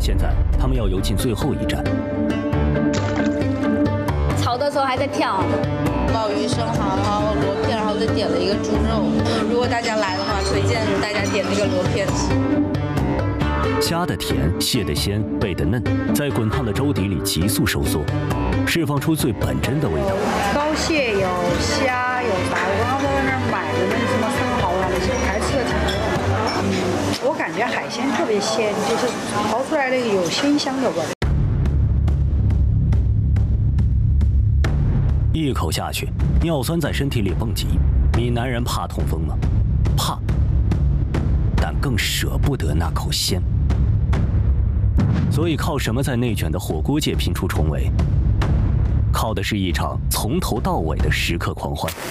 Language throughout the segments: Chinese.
现在他们要游进最后一站。 炒的时候还在跳。 鲍鱼、生蚝，然后螺片，然后再点了一个猪肉。如果大家来的话，推荐大家点那个螺片吃。 虾的甜，蟹的鲜，贝的嫩，在滚烫的粥底里急速收缩，释放出最本真的味道。 膏蟹有虾有啥，我刚刚在那儿买的那个什么生蚝啊那些，还吃的挺多。我感觉海鲜特别鲜，就是刨出来的有鲜香的味儿。 一口下去，尿酸在身体里蹦极。你男人怕痛风吗？怕，但更舍不得那口鲜。所以靠什么在内卷的火锅界拼出重围？靠的是一场从头到尾的食客狂欢。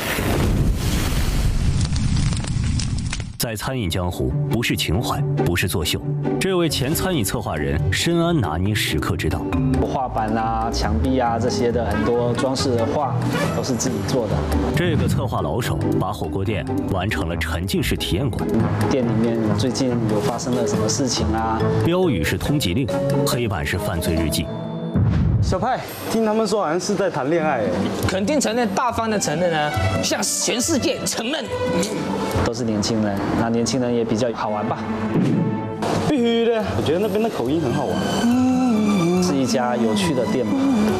在餐饮江湖，不是情怀，不是作秀。这位前餐饮策划人深谙拿捏食客之道。 画板啊、墙壁啊这些的很多装饰的画都是自己做的。 这个策划老手把火锅店完成了沉浸式体验馆。 店里面最近有发生了什么事情啊？ 标语是通缉令，黑板是犯罪日记。 小派，听他们说好像是在谈恋爱， 肯定承认，大方的承认啊，向全世界承认。 都是年轻人，那年轻人也比较好玩吧？ 必须的，我觉得那边的口音很好玩。 是一家有趣的店嘛。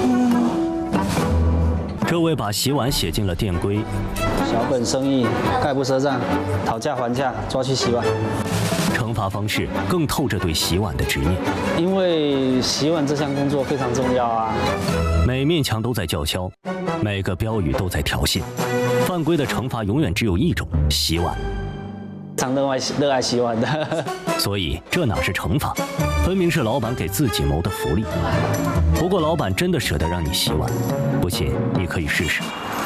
这位把洗碗写进了店规。 小本生意，概不赊账，讨价还价，抓去洗碗。 惩罚方式更透着对洗碗的执念， 因为洗碗这项工作非常重要啊。 每面墙都在叫嚣，每个标语都在挑衅。犯规的惩罚永远只有一种：洗碗。 常热爱洗碗的， 所以这哪是惩罚，分明是老板给自己谋的福利。不过老板真的舍得让你洗碗，不信你可以试试。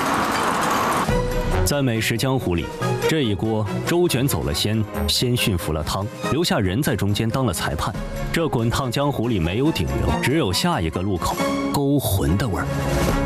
在美食江湖里，这一锅粥卷走了鲜，鲜驯服了汤，留下人在中间当了裁判。这滚烫江湖里没有顶流，只有下一个路口勾魂的味儿。